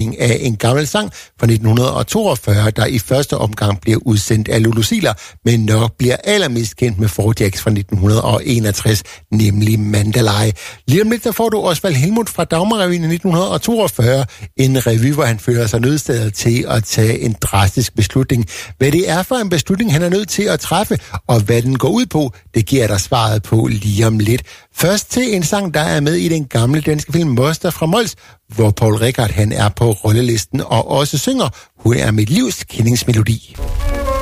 indspilning af en gammel sang fra 1942, der i første omgang bliver udsendt af Lulu Ziegler, men nok bliver allermest kendt med Four Jacks fra 1961, nemlig Mandalay. Lige om lidt, der får du Osvald Helmuth fra Dagmarrevyen i 1942, en revy, hvor han føler sig nødstadet til at tage en drastisk beslutning. Hvad det er for en beslutning, han er nødt til at træffe, og hvad den går ud på, det giver der svaret på lige om lidt. Først til en sang, der er med i den gamle danske film Moster fra Mols, hvor Poul Reichhardt han er på rollelisten og også synger Hun er mit livs kendingsmelodi.